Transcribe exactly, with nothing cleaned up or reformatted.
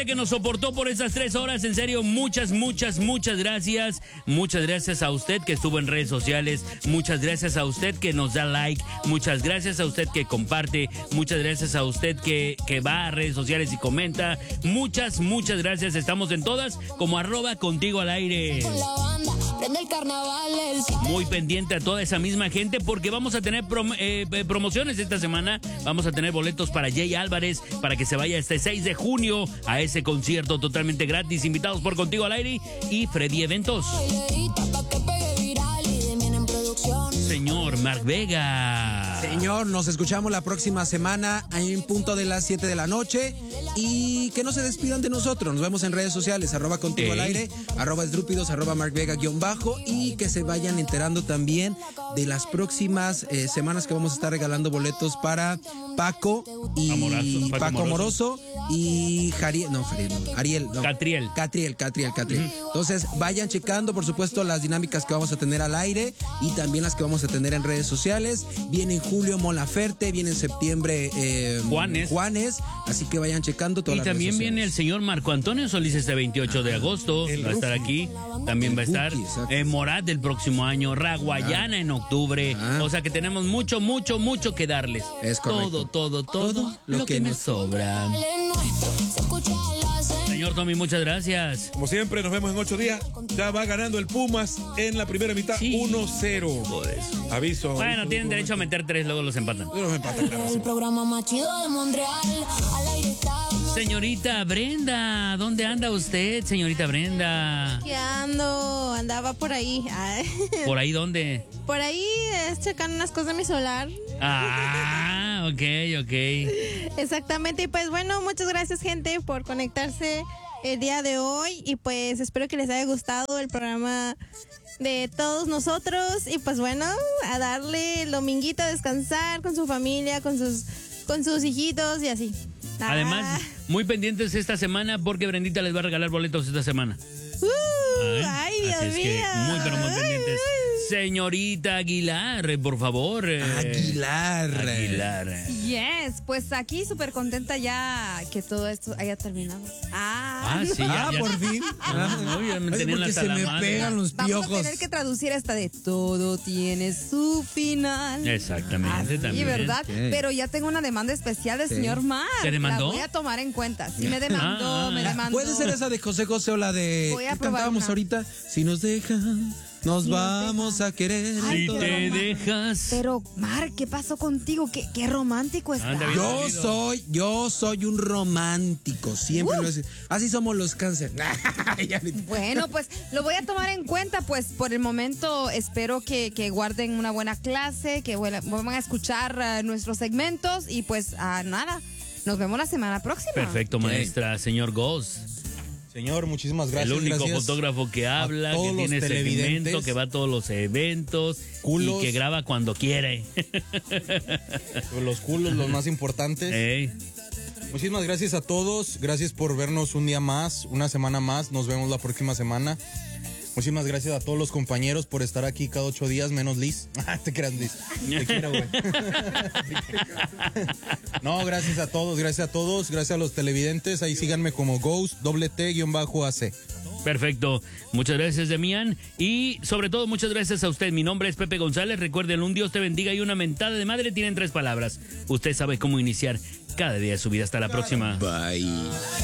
Que nos soportó por esas tres horas, en serio, muchas, muchas, muchas gracias. Muchas gracias a usted que estuvo en redes sociales. Muchas gracias a usted que nos da like. Muchas gracias a usted que comparte. Muchas gracias a usted que, que va a redes sociales y comenta. Muchas, muchas gracias. Estamos en todas como arroba contigo al aire. Muy pendiente a toda esa misma gente porque vamos a tener prom eh, promociones esta semana. Vamos a tener boletos para Jay Álvarez para que se vaya este seis de junio a ese concierto totalmente gratis. Invitados por Contigo al Aire y Freddy Eventos. Señor Mark Vega. Señor, nos escuchamos la próxima semana en un punto de las siete de la noche. Y que no se despidan de nosotros. Nos vemos en redes sociales, arroba Contigo Ey. al Aire, arroba Esdrúpidos, arroba Mark Vega guión bajo. Y que se vayan enterando también de las próximas eh, semanas que vamos a estar regalando boletos para Paco y Amorazo, Paco Paco Amoroso y Jariel, no, Jariel, no, Ariel, no. Catriel. Catriel, Catriel, Catriel. Uh-huh. Entonces, vayan checando, por supuesto, las dinámicas que vamos a tener al aire y también las que vamos a tener en redes sociales. Viene en julio Molaferte, viene en septiembre eh, Juanes. Juanes, así que vayan checando todas Y las también redes viene el sociales. señor Marco Antonio Solís este veintiocho de agosto. el Va a estar Rookie. aquí. También El va a estar Rookie, exacto. eh, Morat del próximo año. Raguayana en octubre. Ah. O sea que tenemos mucho, mucho, mucho que darles. Es correcto. Todo, todo, todo, Todo lo, que, que me nos sobra. Señor Tommy, muchas gracias. Como siempre, nos vemos en ocho días. Ya va ganando el Pumas en la primera mitad, Sí. uno cero. Pues. Aviso. Bueno, aviso, tienen derecho a meter tres, luego los empatan. Nos empatan, claro. El programa más chido de Montreal. Al aire estamos. Señorita Brenda, ¿dónde anda usted, señorita Brenda? ¿Qué ando? Andaba por ahí. Ay. ¿Por ahí dónde? Por ahí es checando unas cosas de mi celular. Ah, ok, ok. Exactamente. Y pues bueno, muchas gracias, gente, por conectarse el día de hoy. Y pues espero que les haya gustado el programa de todos nosotros. Y pues bueno, a darle el dominguito a descansar con su familia, con sus, con sus hijitos y así. Ah. Además, muy pendientes esta semana porque Brendita les va a regalar boletos esta semana. Uh, Ay, ay, así Dios es que mío. muy, pero muy pendientes. Ay, Señorita Aguilar, por favor. eh, Aguilar. Aguilar. Yes, pues aquí súper contenta ya que todo esto haya terminado. Ah, Ah, sí, ya, Ah, ya. por fin. Ah, no, ya me Ay, tenían porque hasta se la me madre. pegan los Vamos piojos. a tener que traducir esta de todo tiene su final. Exactamente, Sí, también. ¿verdad? Ok. Pero ya tengo una demanda especial del Sí. señor Mar. ¿Te demandó? La voy a tomar en cuenta. Sí, me demandó, Ah, me ah. demandó. Puede ser esa de José José o la de Voy a que probar cantábamos una. ahorita. Si nos dejan, nos vamos a querer. Si Todo. te dejas. Pero, Mar, ¿qué pasó contigo? Qué, qué romántico está. Anda bien. Yo soy, yo soy un romántico, siempre Uh. lo he- Así somos los cáncer. Ya me- Bueno, pues lo voy a tomar en cuenta, pues por el momento espero que, que guarden una buena clase, que vuela- van a escuchar uh, nuestros segmentos y pues uh, nada, nos vemos la semana próxima. Perfecto, maestra. Señor Goss. Señor, muchísimas gracias. El único gracias fotógrafo que a habla, que todos los tiene segmento, televidentes. que va a todos los eventos Culos. y que graba cuando quiere. Los culos, los más importantes. Ey. Muchísimas gracias a todos. Gracias por vernos un día más, una semana más. Nos vemos la próxima semana. Muchísimas gracias a todos los compañeros por estar aquí cada ocho días, menos Liz. Te creas, Liz. Te quiero, güey. No, gracias a todos, gracias a todos. Gracias a los televidentes. Ahí síganme como Ghost, doble T, guión bajo A C. Perfecto. Muchas gracias, Demian. Y sobre todo, muchas gracias a usted. Mi nombre es Pepe González. Recuerden, un Dios te bendiga y una mentada de madre tienen tres palabras. Usted sabe cómo iniciar cada día de su vida. Hasta la próxima. Bye.